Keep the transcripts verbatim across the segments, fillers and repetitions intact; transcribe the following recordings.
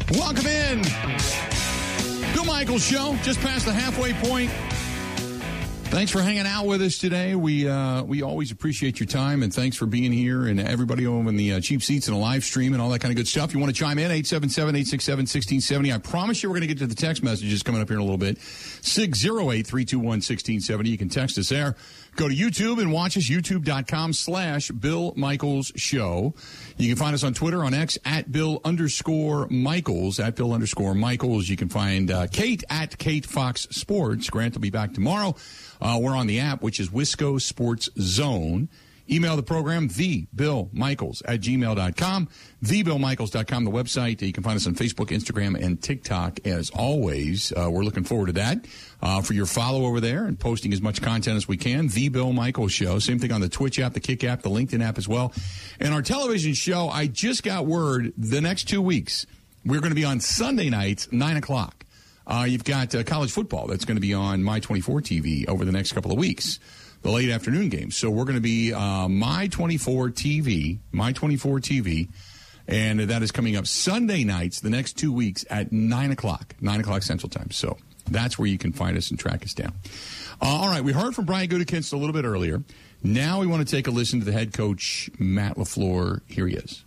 Welcome in. Bill Michaels Show, just past the halfway point. Thanks for hanging out with us today. We uh, we always appreciate your time, and thanks for being here, and everybody over in the uh, cheap seats and the live stream and all that kind of good stuff. You want to chime in, eight seven seven, eight six seven, one six seven zero. I promise you we're going to get to the text messages coming up here in a little bit. six oh eight, three two one, one six seven zero. You can text us there. Go to YouTube and watch us, youtube.com slash Bill Michaels Show. You can find us on Twitter, on X, at Bill underscore Michaels, at Bill underscore Michaels. You can find uh, Kate at Kate Fox Sports. Grant will be back tomorrow. Uh, we're on the app, which is Wisco Sports Zone. Email the program, thebillmichaels at gmail dot com, the bill michaels dot com, the website. You can find us on Facebook, Instagram, and TikTok, as always. Uh, we're looking forward to that, uh, for your follow over there and posting as much content as we can. The Bill Michaels Show. Same thing on the Twitch app, the Kick app, the LinkedIn app as well. And our television show, I just got word the next two weeks, we're going to be on Sunday nights, nine o'clock. Uh, you've got uh, college football that's going to be on My twenty-four T V over the next couple of weeks, the late afternoon games. So we're going to be uh, My twenty-four T V, My twenty-four T V, and that is coming up Sunday nights the next two weeks at nine o'clock, nine o'clock Central Time. So that's where you can find us and track us down. Uh, all right, we heard from Brian Gutekunst a little bit earlier. Now we want to take a listen to the head coach, Matt LaFleur. Here he is.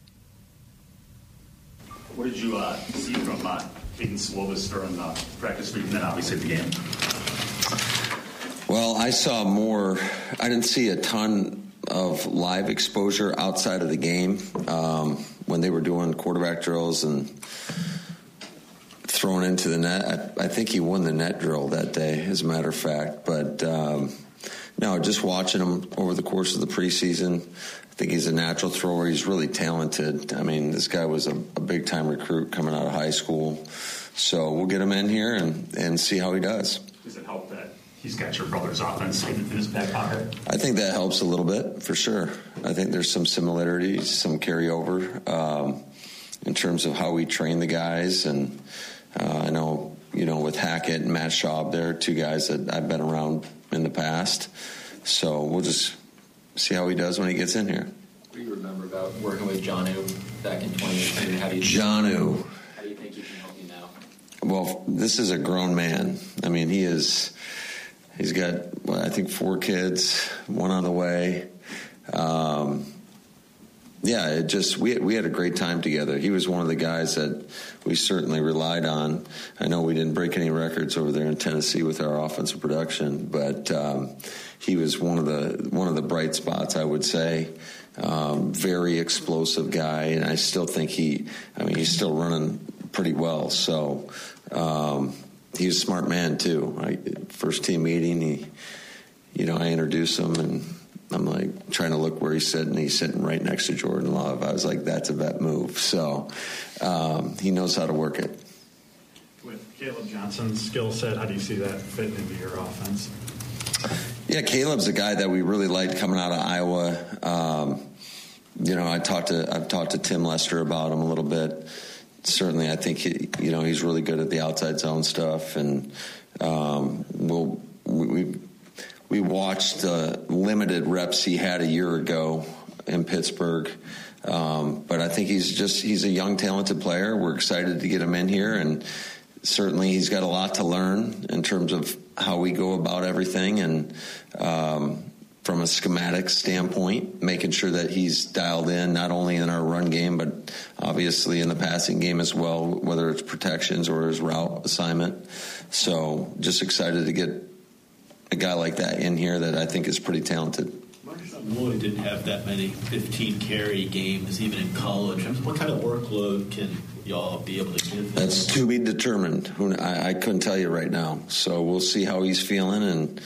What did you uh, see from uh, Caden Slovis during the practice week and then obviously the game? Well, I saw more. I didn't see a ton of live exposure outside of the game um, when they were doing quarterback drills and throwing into the net. I, I think he won the net drill that day, as a matter of fact. But um, no, just watching him over the course of the preseason, I think he's a natural thrower. He's really talented. I mean, this guy was a, a big-time recruit coming out of high school. So we'll get him in here and, and see how he does. Does it help that he's got your brother's offense in, in his back pocket? I think that helps a little bit, for sure. I think there's some similarities, some carryover um, in terms of how we train the guys. And uh, I know, you know, with Hackett and Matt Schaub, they're two guys that I've been around in the past. So we'll just see how he does when he gets in here. What do you remember about working with Jonnu back in twenty eighteen? How do you Jonnu. How do you think he can help you now? Well, this is a grown man. I mean, he is... He's got, well, I think, four kids, one on the way. Um, yeah, it just we we had a great time together. He was one of the guys that we certainly relied on. I know we didn't break any records over there in Tennessee with our offensive production, but um, he was one of the one of the bright spots, I would say. Um, very explosive guy, and I still think he. I mean, he's still running pretty well. So. Um, He's a smart man, too. I, first team meeting, he, you know, I introduced him, and I'm, like, trying to look where he's sitting. He's sitting right next to Jordan Love. I was like, that's a vet move. So um, he knows how to work it. With Caleb Johnson's skill set, how do you see that fitting into your offense? Yeah, Caleb's a guy that we really liked coming out of Iowa. Um, you know, I talked to I've talked to Tim Lester about him a little bit. Certainly, I think he, you know, he's really good at the outside zone stuff, and um, we'll, we we we watched the limited reps he had a year ago in Pittsburgh, um, but I think he's just he's a young, talented player. We're excited to get him in here, and certainly he's got a lot to learn in terms of how we go about everything, and um, from a schematic standpoint, making sure that he's dialed in not only in our run game, but obviously in the passing game as well, whether it's protections or his route assignment. So just excited to get a guy like that in here that I think is pretty talented. Lloyd didn't have that many fifteen carry games, even in college. What kind of workload can y'all be able to give? That's to be determined. I, I couldn't tell you right now. So we'll see how he's feeling, and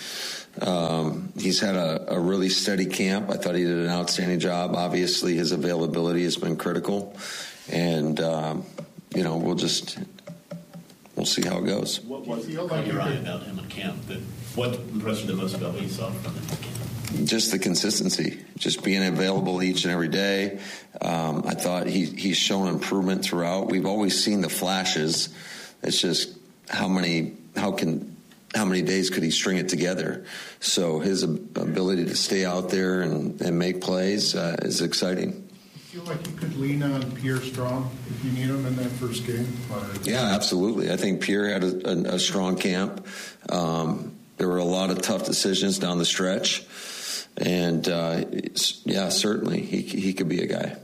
Um, he's had a, a really steady camp. I thought he did an outstanding job. Obviously, his availability has been critical, and um, you know, we'll just we'll see how it goes. What was you're right about him in camp? But what impressed you the most about what you saw from him in camp? Just the consistency, just being available each and every day. Um, I thought he he's shown improvement throughout. We've always seen the flashes. It's just how many how can. How many days could he string it together? So his ability to stay out there and, and make plays uh, is exciting. Feel like you could lean on Pierre Strong if you need him in that first game? Or... Yeah, absolutely. I think Pierre had a, a, a strong camp. Um, there were a lot of tough decisions down the stretch, and uh, yeah, certainly he he could be a guy.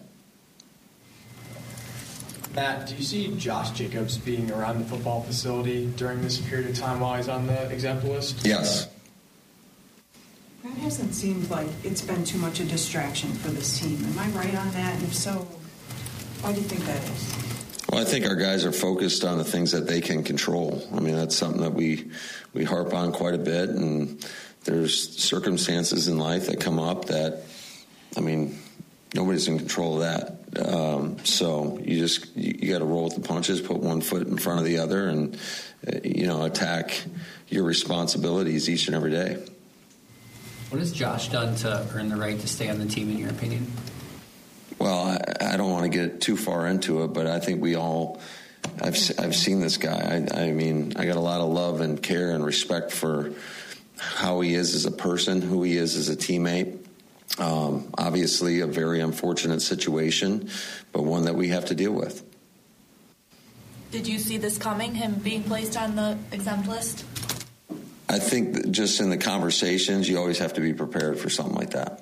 Matt, do you see Josh Jacobs being around the football facility during this period of time while he's on the exempt list? Yes. That hasn't seemed like it's been too much a distraction for this team. Am I right on that? And if so, why do you think that is? Well, I think our guys are focused on the things that they can control. I mean, that's something that we we harp on quite a bit, and there's circumstances in life that come up that, I mean, nobody's in control of that. Um, so you just you, you got to roll with the punches, put one foot in front of the other, and uh, you know, attack your responsibilities each and every day. What has Josh done to earn the right to stay on the team, in your opinion? Well, I, I don't want to get too far into it, but I think we all, I've I've seen this guy. I, I mean, I got a lot of love and care and respect for how he is as a person, who he is as a teammate. Um, obviously, a very unfortunate situation, but one that we have to deal with. Did you see this coming, him being placed on the exempt list? I think that just in the conversations, you always have to be prepared for something like that.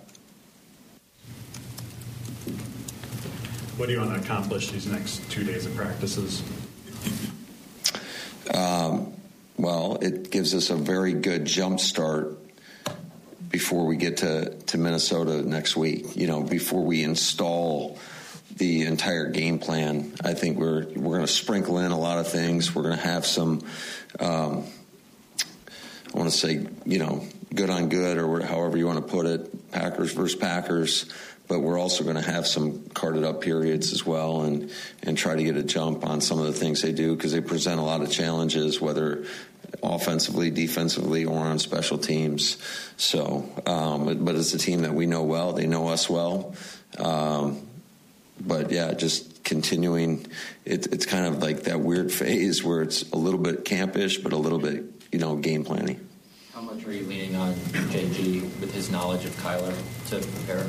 What do you want to accomplish these next two days of practices? Um, well, it gives us a very good jump start before we get to, to Minnesota next week. You know, before we install the entire game plan, I think we're we're going to sprinkle in a lot of things. We're going to have some, um, I want to say, you know, good on good, or however you want to put it, Packers versus Packers. But we're also going to have some carted up periods as well, and, and try to get a jump on some of the things they do, because they present a lot of challenges, whether offensively, defensively, or on special teams. So, um, but, but it's a team that we know well. They know us well. Um, but, yeah, just continuing. It, it's kind of like that weird phase where it's a little bit campish, but a little bit, you know, game planning. How much are you leaning on J G with his knowledge of Kyler to prepare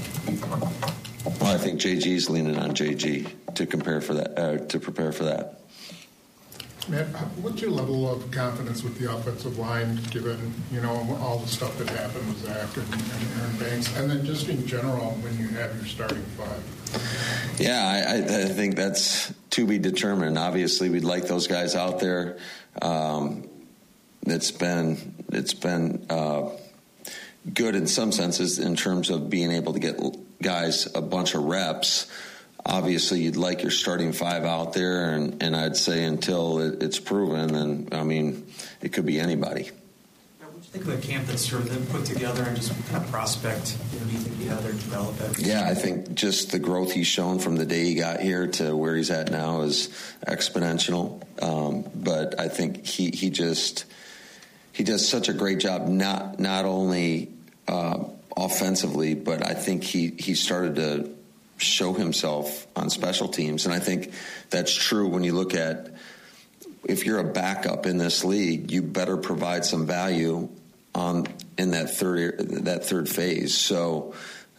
for? Well, I think J G's leaning on J G to compare for that. Uh, to prepare for that. Matt, what's your level of confidence with the offensive line, given you know all the stuff that happened with Zach and, and Aaron Banks, and then just in general when you have your starting five? Yeah, I, I think that's to be determined. Obviously, we'd like those guys out there. Um, It's been it's been uh, good in some senses in terms of being able to get guys a bunch of reps. Obviously, you'd like your starting five out there, and, and I'd say until it, it's proven, and I mean, it could be anybody. What do you think of the camp that's sort of been put together, and just what kind of prospect you know, do you think you have there to develop it? Yeah, I think just the growth he's shown from the day he got here to where he's at now is exponential. Um, but I think he he just. He does such a great job, not not only uh, offensively, but I think he, he started to show himself on special teams. And I think that's true when you look at, if you're a backup in this league, you better provide some value on in that third that third phase. So,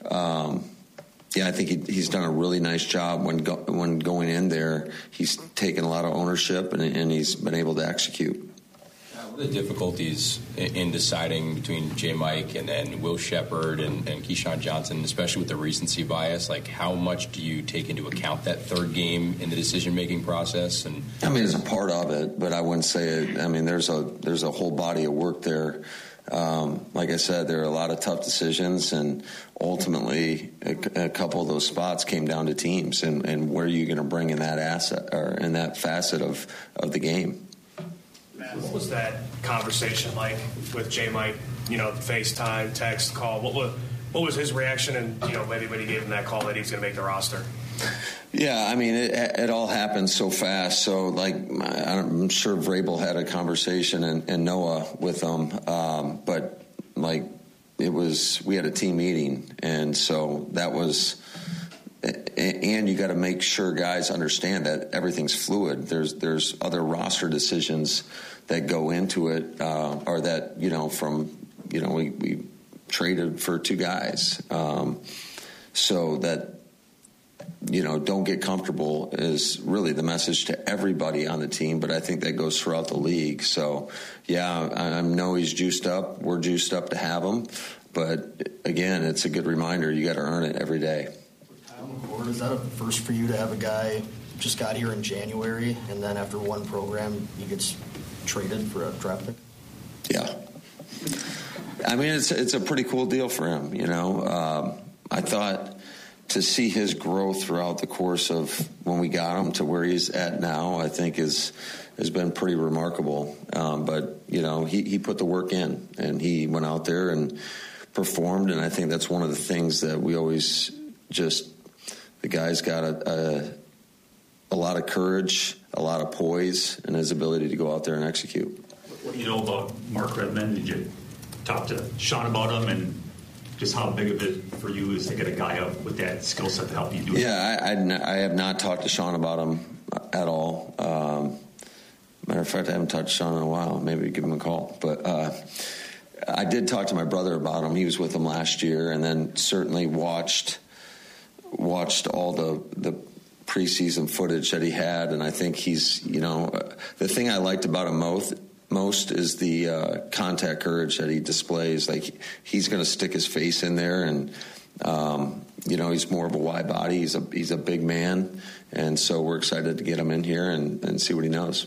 um, yeah, I think he, he's done a really nice job when go, when going in there. He's taken a lot of ownership, and, and he's been able to execute. What are the difficulties in deciding between J. Mike and then Will Shepard and, and Keyshawn Johnson, especially with the recency bias? Like, how much do you take into account that third game in the decision-making process? And I mean, it's a part of it, but I wouldn't say it. I mean, there's a there's a whole body of work there. Um, like I said, there are a lot of tough decisions, and ultimately, a, a couple of those spots came down to teams and, and where are you going to bring in that asset or in that facet of, of the game. What was that conversation like with J. Mike? You know, FaceTime, text, call. What was what was his reaction? And you know, maybe when he gave him that call that he was going to make the roster. Yeah, I mean, it, it all happened so fast. So, like, I'm sure Vrabel had a conversation and, and Noah with them, um, but like, it was we had a team meeting, and so that was. And you got to make sure guys understand that everything's fluid. There's there's other roster decisions that go into it, uh, or that you know from you know we, we traded for two guys, um, so that you know, don't get comfortable is really the message to everybody on the team, but I think that goes throughout the league. So, yeah, I, I know he's juiced up. We're juiced up to have him. But, again, it's a good reminder. You got to earn it every day. Kyle McCord, is that a first for you to have a guy just got here in January, and then after one program he gets traded for a draft pick? Yeah. I mean, it's, it's a pretty cool deal for him, you know. Um, I thought – to see his growth throughout the course of when we got him to where he's at now, I think is has been pretty remarkable. Um, but, you know, he, he put the work in, and he went out there and performed, and I think that's one of the things that we always just – the guy's got a, a, a lot of courage, a lot of poise, and his ability to go out there and execute. What do you know about Mark Redmond? Did you talk to Sean about him, and just how big of it for you is to get a guy up with that skill set to help you do it? Yeah, I, I, I have not talked to Sean about him at all. Um, matter of fact, I haven't talked to Sean in a while. Maybe give him a call. But uh, I did talk to my brother about him. He was with him last year, and then certainly watched watched all the the preseason footage that he had. And I think he's, you know, the thing I liked about him most. Most is the uh, contact courage that he displays. Like, he's going to stick his face in there, and um, you know, he's more of a wide body. He's a he's a big man, and so we're excited to get him in here and, and see what he knows.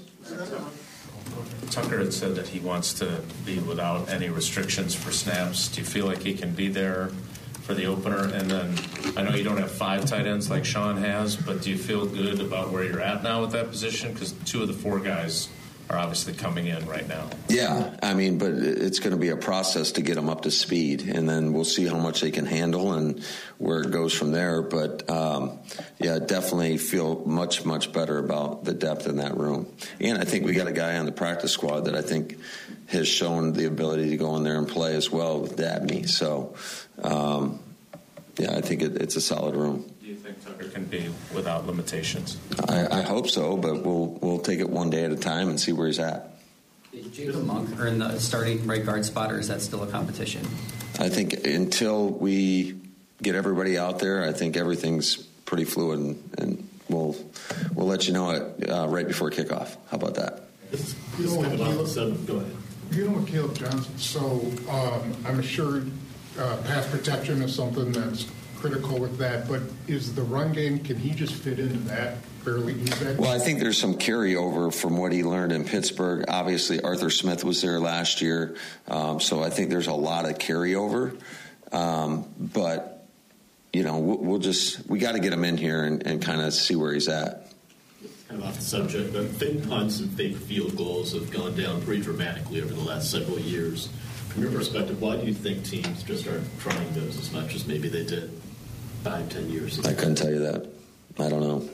Tucker had said that he wants to be without any restrictions for snaps. Do you feel like he can be there for the opener? And then I know you don't have five tight ends like Sean has, but do you feel good about where you're at now with that position? Because two of the four guys are obviously coming in right now. Yeah, I mean, but it's going to be a process to get them up to speed, and then we'll see how much they can handle and where it goes from there. But, um, yeah, definitely feel much, much better about the depth in that room. And I think we got a guy on the practice squad that I think has shown the ability to go in there and play as well with Dabney. So, um, yeah, I think it, it's a solid room. Do you think Tucker can be without limitations? I, I hope so, but we'll we'll take it one day at a time and see where he's at. Is Jacob Monk earn the starting right guard spot, or is that still a competition? I think until we get everybody out there, I think everything's pretty fluid, and, and we'll we'll let you know it uh, right before kickoff. How about that? You know, kind of Caleb, awesome. Go ahead. You know what, Caleb Johnson, so um, I'm sure uh, pass protection is something that's critical with that, but is the run game, can he just fit into that fairly easy? Well, I think there's some carryover from what he learned in Pittsburgh. Obviously, Arthur Smith was there last year, um, so I think there's a lot of carryover. Um, but, you know, we'll, we'll just, we got to get him in here and, and kind of see where he's at. Kind of off the subject, but fake punts and fake field goals have gone down pretty dramatically over the last several years. From your perspective, why do you think teams just aren't trying those as much as maybe they did five, ten years ago? I couldn't tell you that. I don't know.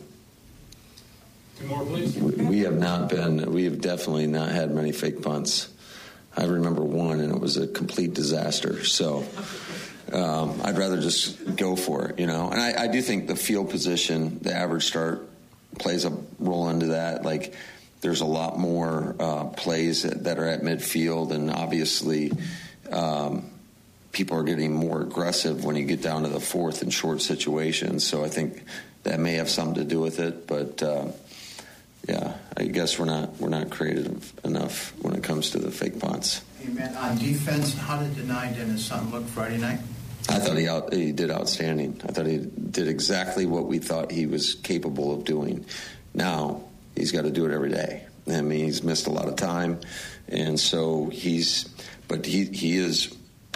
Two more, please. We, we have not been, we have definitely not had many fake punts. I remember one, and it was a complete disaster. So um, I'd rather just go for it, you know. And I, I do think the field position, the average start, plays a role into that. Like, there's a lot more uh, plays that, that are at midfield, and obviously um, people are getting more aggressive when you get down to the fourth and short situations. So I think that may have something to do with it. But uh, yeah, I guess we're not we're not creative enough when it comes to the fake punts. Hey, man, on defense, how did Denai Dennis Sutton look Friday night? I thought he out, he did outstanding. I thought he did exactly what we thought he was capable of doing. Now he's got to do it every day. I mean, he's missed a lot of time, and so he's. But he he is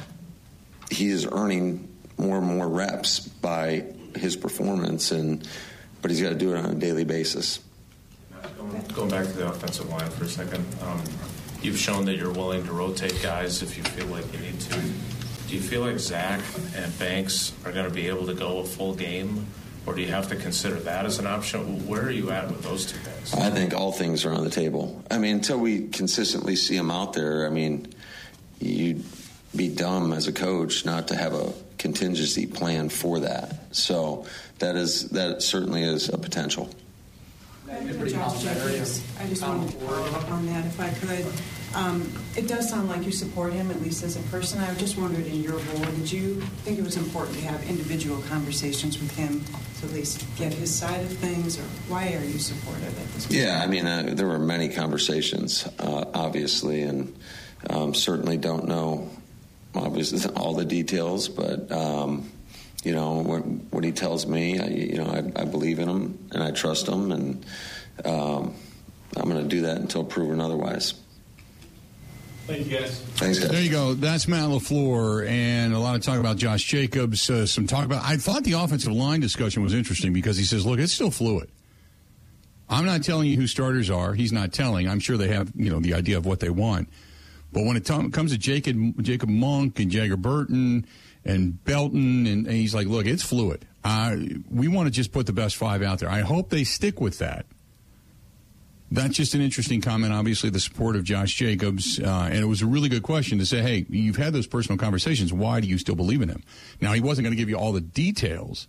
he is earning more and more reps by his performance, and but he's got to do it on a daily basis. Going, going back to the offensive line for a second, um, you've shown that you're willing to rotate guys if you feel like you need to. Do you feel like Zach and Banks are going to be able to go a full game, or do you have to consider that as an option? Where are you at with those two guys? I think all things are on the table. I mean, until we consistently see them out there, I mean, you'd be dumb as a coach not to have a contingency plan for that. So that is that certainly is a potential. Josh Jacobs, I just wanted to follow up on that if I could. Um, it does sound like you support him, at least as a person. I just wondered, in your role, did you think it was important to have individual conversations with him to at least get his side of things, or why are you supportive at this point? Yeah, I mean, uh, there were many conversations, uh, obviously, and um, certainly don't know, obviously, all the details, but, um, you know, what, what he tells me, I, you know, I, I believe in him, and I trust him, and um, I'm going to do that until proven otherwise. Thank you, guys. Thanks, guys. There you go. That's Matt LaFleur, and a lot of talk about Josh Jacobs. Uh, some talk about. I thought the offensive line discussion was interesting because he says, "Look, it's still fluid. I'm not telling you who starters are. He's not telling. I'm sure they have, you know, the idea of what they want. But when it t- comes to Jacob, Jacob Monk and Jagger Burton and Belton, and, and he's like, look, it's fluid. Uh, we want to just put the best five out there. I hope they stick with that." That's just an interesting comment, obviously, the support of Josh Jacobs. Uh, and it was a really good question to say, hey, you've had those personal conversations. Why do you still believe in him? Now, he wasn't going to give you all the details,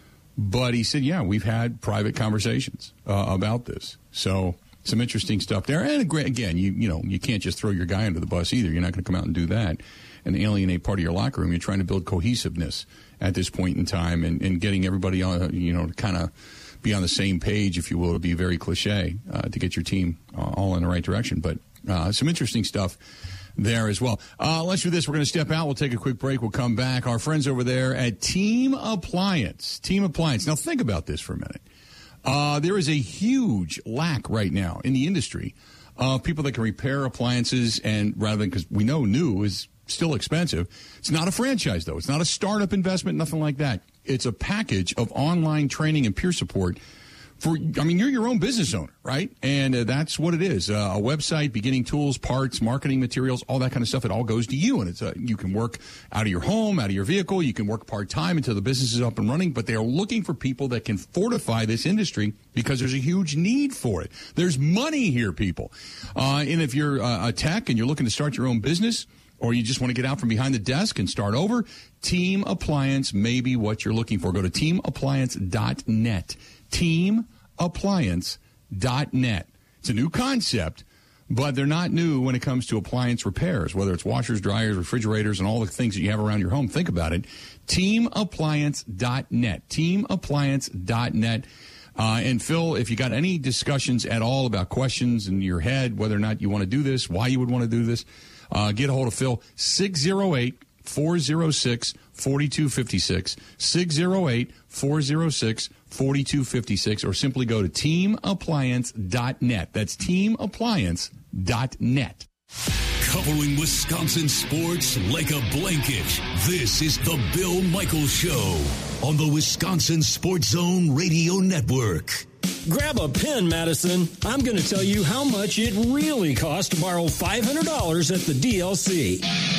but he said, yeah, we've had private conversations uh, about this. So some interesting stuff there. And again, you you know, you can't just throw your guy under the bus either. You're not going to come out and do that and alienate part of your locker room. You're trying to build cohesiveness at this point in time and, and getting everybody on, you know, kind of be on the same page, if you will, to be very cliche, uh, to get your team uh, all in the right direction. But uh, some interesting stuff there as well. Uh, let's do this. We're going to step out. We'll take a quick break. We'll come back. Our friends over there at Team Appliance. Team Appliance. Now, think about this for a minute. Uh, there is a huge lack right now in the industry of people that can repair appliances, and rather than, because we know new is still expensive. It's not a franchise, though. It's not a startup investment, nothing like that. It's a package of online training and peer support for, I mean, you're your own business owner, right? And uh, that's what it is. Uh, a website, beginning tools, parts, marketing materials, all that kind of stuff. It all goes to you. And it's uh, you can work out of your home, out of your vehicle. You can work part-time until the business is up and running. But they're looking for people that can fortify this industry because there's a huge need for it. There's money here, people. Uh, and if you're uh, a tech and you're looking to start your own business, or you just want to get out from behind the desk and start over, Team Appliance may be what you're looking for. Go to team appliance dot net. team appliance dot net. It's a new concept, but they're not new when it comes to appliance repairs, whether it's washers, dryers, refrigerators, and all the things that you have around your home. Think about it. team appliance dot net. team appliance dot net. Uh, and Phil, if you got any discussions at all about questions in your head, whether or not you want to do this, why you would want to do this, Uh, get a hold of Phil, six oh eight, four oh six, four two five six, six oh eight, four oh six, four two five six, or simply go to team appliance dot net. That's team appliance dot net. Covering Wisconsin sports like a blanket, this is the Bill Michaels Show on the Wisconsin Sports Zone Radio Network. Grab a pen, Madison. I'm going to tell you how much it really costs to borrow five hundred dollars at the D L C.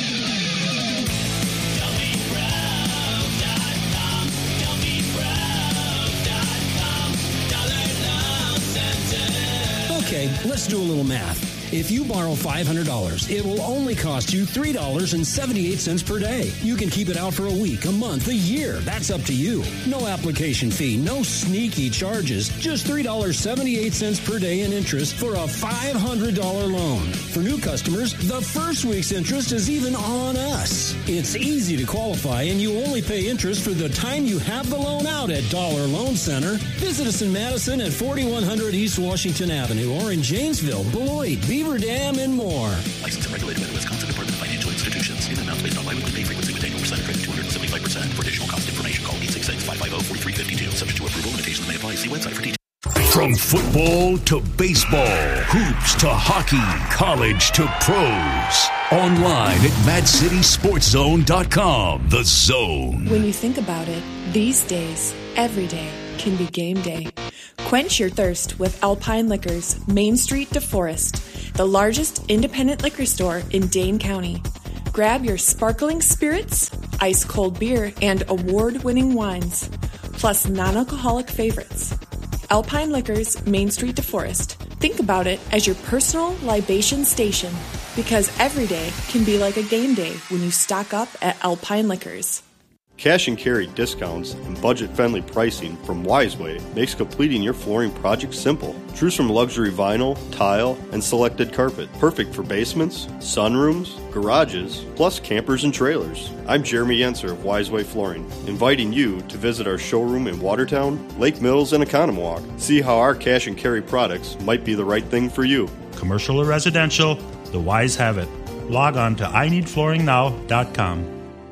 Okay, let's do a little math. If you borrow five hundred dollars, it will only cost you three dollars and seventy-eight cents per day. You can keep it out for a week, a month, a year. That's up to you. No application fee, no sneaky charges. Just three dollars and seventy-eight cents per day in interest for a five hundred dollars loan. For new customers, the first week's interest is even on us. It's easy to qualify, and you only pay interest for the time you have the loan out at Dollar Loan Center. Visit us in Madison at forty-one hundred East Washington Avenue, or in Janesville, Beloit, Beaver Dam, and more. Licensed and regulated by the Wisconsin Department of Financial Institutions. In amounts based on biweekly pay frequency with annual percent credit two hundred seventy-five percent. For additional cost information, call eight six six, five five zero, four three five two. Subject to approval, limitations may apply. See website for details. From football to baseball, hoops to hockey, college to pros. Online at mad city sports zone dot com. The Zone. When you think about it, these days, every day can be game day. Quench your thirst with Alpine Liquors, Main Street DeForest, the largest independent liquor store in Dane County. Grab your sparkling spirits, ice-cold beer, and award-winning wines, plus non-alcoholic favorites. Alpine Liquors, Main Street DeForest. Think about it as your personal libation station, because every day can be like a game day when you stock up at Alpine Liquors. Cash and carry discounts and budget-friendly pricing from Wiseway makes completing your flooring project simple. Choose from luxury vinyl, tile, and selected carpet. Perfect for basements, sunrooms, garages, plus campers and trailers. I'm Jeremy Yenser of Wiseway Flooring, inviting you to visit our showroom in Watertown, Lake Mills, and Oconomowoc. See how our cash and carry products might be the right thing for you. Commercial or residential, the Wise have it. Log on to I need flooring now dot com.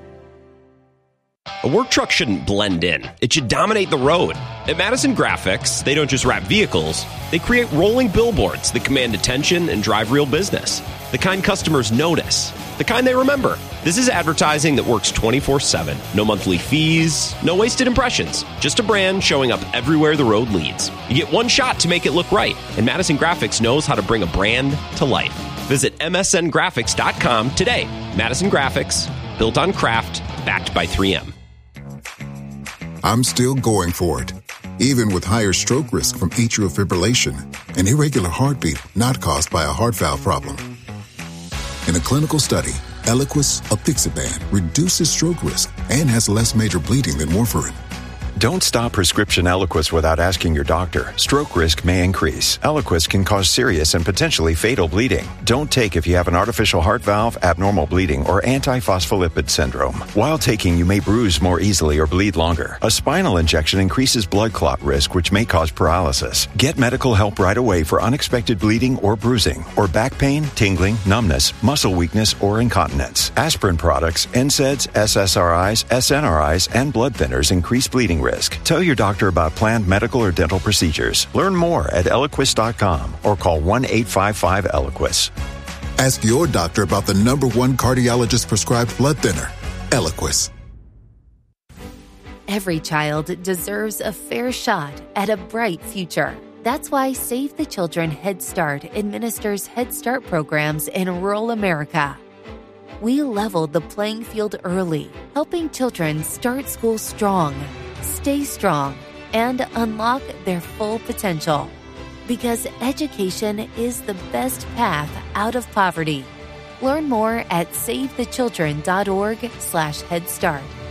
A work truck shouldn't blend in. It should dominate the road. At Madison Graphics, they don't just wrap vehicles, they create rolling billboards that command attention and drive real business. The kind customers notice. The kind they remember. This is advertising that works twenty-four seven. No monthly fees, no wasted impressions. Just a brand showing up everywhere the road leads. You get one shot to make it look right, and Madison Graphics knows how to bring a brand to life. Visit M S N graphics dot com today. Madison Graphics, built on craft, backed by three M. I'm still going for it, even with higher stroke risk from atrial fibrillation, an irregular heartbeat not caused by a heart valve problem. In a clinical study, Eliquis, apixaban, reduces stroke risk and has less major bleeding than warfarin. Don't stop prescription Eliquis without asking your doctor. Stroke risk may increase. Eliquis can cause serious and potentially fatal bleeding. Don't take if you have an artificial heart valve, abnormal bleeding, or antiphospholipid syndrome. While taking, you may bruise more easily or bleed longer. A spinal injection increases blood clot risk, which may cause paralysis. Get medical help right away for unexpected bleeding or bruising, or back pain, tingling, numbness, muscle weakness, or incontinence. Aspirin products, N SAIDs, S S R Is, S N R Is, and blood thinners increase bleeding risk. Tell your doctor about planned medical or dental procedures. Learn more at Eliquis dot com or call one eight five five Eliquis. Ask your doctor about the number one cardiologist prescribed blood thinner, Eliquis. Every child deserves a fair shot at a bright future. That's why Save the Children Head Start administers Head Start programs in rural America. We leveled the playing field early, helping children start school strong, stay strong, and unlock their full potential. Because education is the best path out of poverty. Learn more at save the children dot org slash head start.